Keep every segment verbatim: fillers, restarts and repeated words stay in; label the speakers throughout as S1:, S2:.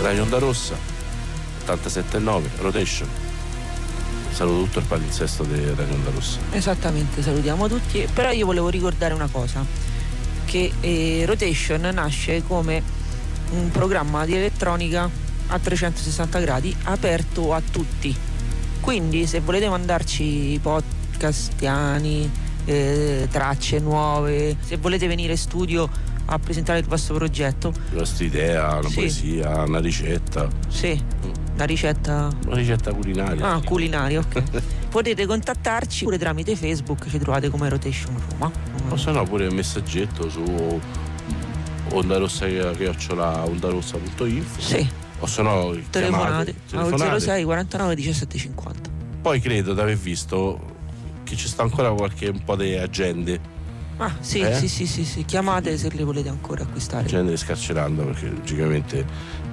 S1: Radio Onda Rossa ottantasette virgola nove Rotation. Saluto tutto il palinsesto di Radio Onda Rossa.
S2: Esattamente, salutiamo tutti. Però io volevo ricordare una cosa, che eh, Rotation nasce come un programma di elettronica a trecentosessanta gradi aperto a tutti. Quindi se volete mandarci podcastiani, eh, tracce nuove, se volete venire in studio a presentare il vostro progetto,
S1: la vostra idea, una
S2: sì.
S1: poesia, una ricetta.
S2: Sì, una ricetta.
S1: Una ricetta culinaria.
S2: Ah, culinaria, ok. Potete contattarci pure tramite Facebook, ci trovate come Rotation Roma.
S1: O se no pure un messaggetto su onda rossa chiocciola ondarossa punto info.
S2: Sì.
S1: O se no
S2: telefonate,
S1: chiamate
S2: al zero sei quarantanove diciassette cinquanta.
S1: Poi credo di aver visto che ci sta ancora qualche un po' di agende.
S2: Ah sì,
S1: eh?
S2: sì, sì, sì, sì, chiamate se le volete ancora acquistare.
S1: Agende scarcerando, perché logicamente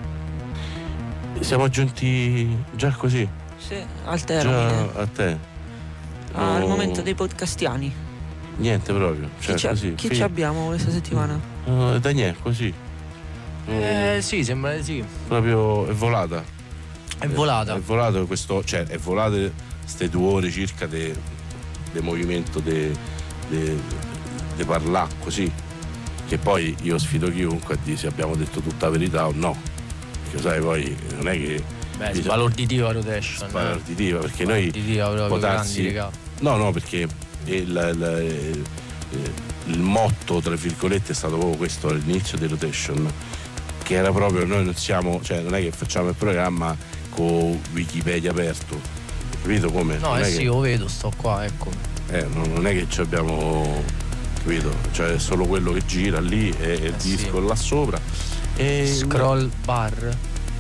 S1: siamo giunti già così.
S2: Sì, al termine.
S1: Già a te.
S2: Ah, al
S1: No,
S2: momento dei podcastiani.
S1: niente proprio. Cioè,
S2: chi
S1: così,
S2: chi
S1: fi-
S2: ci abbiamo questa settimana?
S1: No, da niente, così.
S3: Eh sì, sembra di sì.
S1: Proprio è volata.
S3: È volata.
S1: È volato questo, cioè è volate queste due ore circa di movimento di parlare così. Che poi io sfido chiunque a dire se abbiamo detto tutta la verità o no. Perché sai, poi non è che.
S3: Beh, sbalorditiva Rotation.
S1: Sbalorditiva, perché noi
S3: proprio
S1: potarsi,
S3: grandi,
S1: no, no, perché il, il, il, il motto, tra virgolette, è stato proprio questo all'inizio di Rotation, che era proprio noi non siamo, cioè non è che facciamo il programma con Wikipedia aperto, capito come?
S3: No,
S1: non
S3: eh
S1: è
S3: sì,
S1: che,
S3: lo vedo, sto qua, ecco.
S1: Eh, non, non è che ci abbiamo, capito? Cioè è solo quello che gira lì e il
S3: eh
S1: disco
S3: sì.
S1: là sopra. E
S3: Scroll bar.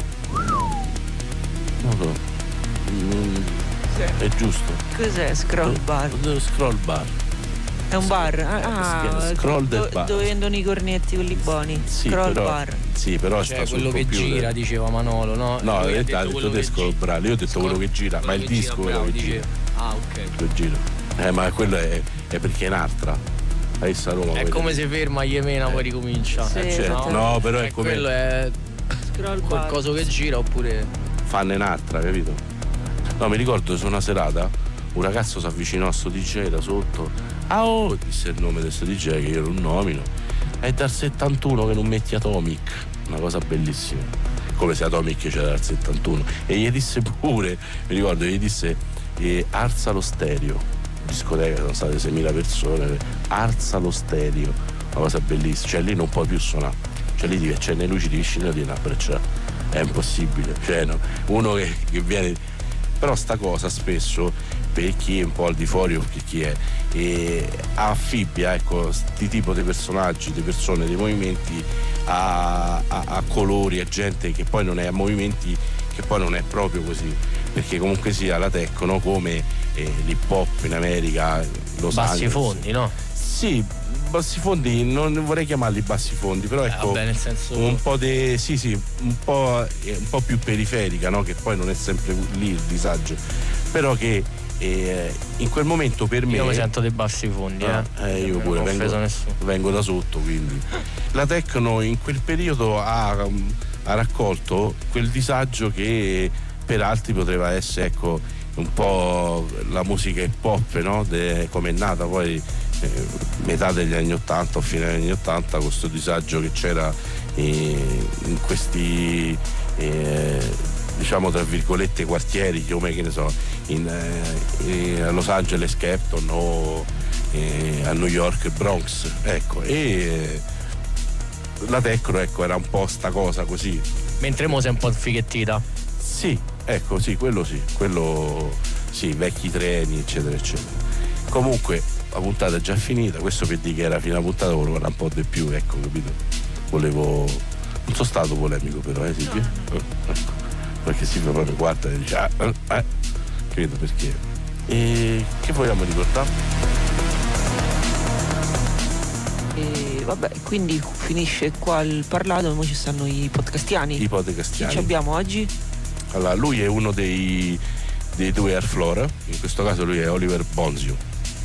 S1: non lo so. Mm,
S2: Sì.
S1: è giusto.
S2: Cos'è Scroll Bar?
S1: Scroll bar.
S2: È un bar? Ah,
S1: Scroll del
S2: do,
S1: bar.
S2: dove vendono i cornetti quelli buoni.
S1: Sì,
S2: Scroll
S1: però,
S2: Bar.
S1: sì, però
S3: Cioè
S1: sta sul
S3: quello che
S1: computer.
S3: gira, diceva Manolo, no?
S1: No,
S3: Lui
S1: ha detto, ha detto te Scroll Bar, io ho detto
S3: Scroll-
S1: quello che gira, ma il
S3: quello che
S1: disco
S3: gira,
S1: quello
S3: bravo,
S1: che gira.
S3: diceva. Ah, ok.
S1: Che gira. Eh, ma quello è, è perché è un'altra. Hai sta Roma.
S3: È come se ferma Iemena, poi ricomincia.
S2: Sì,
S1: Eh, certo.
S2: no?
S1: No, però è
S3: Cioè,
S1: come
S3: quello è
S2: Scroll Bar.
S3: qualcosa che gira oppure.
S1: fanno un'altra, capito? No, mi ricordo su una serata un ragazzo si avvicinò a sto D J da sotto. Ah oh, disse il nome di sto D J che io non nomino. È dal settantuno che non metti Atomic. Una cosa bellissima. Come se Atomic c'era dal settantuno. E gli disse pure, mi ricordo, gli disse eh, alza lo stereo. Discoteca, sono state seimila persone. Alza lo stereo. Una cosa bellissima. Cioè lì non puoi più suonare. Cioè lì devi accendere le luci di vicino e devi abbracciare. È impossibile. Cioè no, uno che, che viene. Però sta cosa spesso, per chi è un po' al di fuori o per chi è, e affibbia, ecco, sti tipo di personaggi, di persone, dei movimenti a, a, a colori, a gente che poi non è, a movimenti che poi non è proprio così, perché comunque sia la techno come eh, l'hip hop in America, Los
S3: Bassi
S1: Angeles.
S3: fondi, no?
S1: Sì, bassi fondi, non vorrei chiamarli bassi fondi, però ecco,
S3: Eh, vabbè, nel senso.
S1: un po' di, sì sì, un po', eh, un po' più periferica, no? Che poi non è sempre lì il disagio, però che eh, in quel momento per me
S3: Io mi sento dei bassi fondi,
S1: ah,
S3: eh.
S1: eh, io
S3: Non
S1: pure
S3: ho
S1: vengo,
S3: offeso nessuno.
S1: vengo da sotto, quindi la techno in quel periodo ha, ha raccolto quel disagio che per altri poteva essere, ecco, un po' la musica hip hop, no? De, come è nata poi eh, metà degli anni ottanta o fine degli anni ottanta, con questo disagio che c'era eh, in questi eh, diciamo tra virgolette quartieri come, che ne so, in, eh, a Los Angeles Capton o eh, a New York Bronx, ecco, e eh, la techno, ecco, era un po' sta cosa così.
S3: Mentre mo sei un po' fighettita.
S1: Sì, ecco, sì, quello sì, quello sì, vecchi treni, eccetera, eccetera. Comunque, la puntata è già finita, questo per dire che era fine la puntata, volevo parlare un po' di più, ecco, capito? Volevo. Non sono stato polemico però, eh, Silvia? No. Eh, ecco. Perché Silvia proprio guarda e dice, ah, eh, eh, credo perché. E che vogliamo ricordare?
S2: E vabbè, quindi finisce qua il parlato, ora ci stanno i podcastiani.
S1: I podcastiani.
S2: Chi ci abbiamo oggi?
S1: Allora, lui è uno dei, dei due Airflora, in questo caso lui è Oliver Bonzio.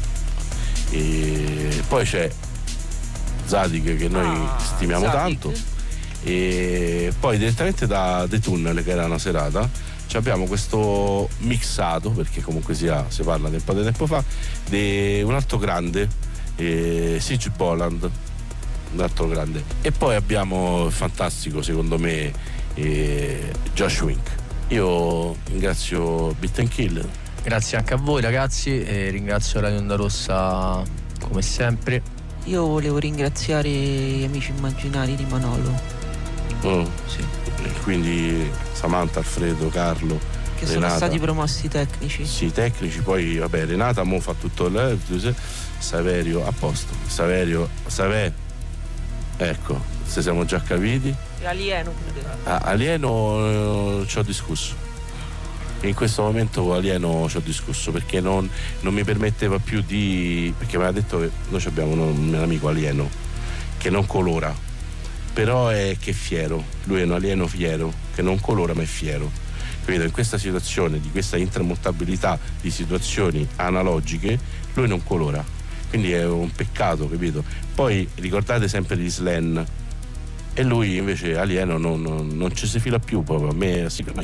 S1: E poi c'è Zadig, che noi
S2: Ah,
S1: stimiamo
S2: Zadig.
S1: tanto, e poi direttamente da The Tunnel, che era una serata, ci abbiamo questo mixato, perché comunque sia, si parla di un po' di tempo fa, di un altro grande, eh, Siege Boland, un altro grande, e poi abbiamo il fantastico, secondo me, eh, Josh Wink. Io ringrazio Beat and Kill.
S3: Grazie anche a voi ragazzi e ringrazio Radio Onda Rossa come sempre.
S2: Io volevo ringraziare gli amici immaginari di Manolo.
S1: Oh.
S2: Sì.
S1: E quindi Samantha, Alfredo, Carlo,
S2: Che
S1: Renata.
S2: sono stati promossi tecnici.
S1: Sì, tecnici, poi vabbè, Renata mo fa tutto il Saverio a posto. Saverio, Saver, ecco, se siamo già capiti.
S2: E Alieno pure.
S1: A- Alieno eh, ci ho discusso. In questo momento Alieno ci ho discusso perché non, non mi permetteva più di. Perché mi ha detto che noi abbiamo un, un amico alieno che non colora, però è che è fiero. Lui è un alieno fiero che non colora ma è fiero. Capito? In questa situazione, di questa intermutabilità di situazioni analogiche, lui non colora. Quindi è un peccato, capito? Poi ricordate sempre di Slan. E lui invece alieno non, non, non ci si fila più proprio. A me sì, ma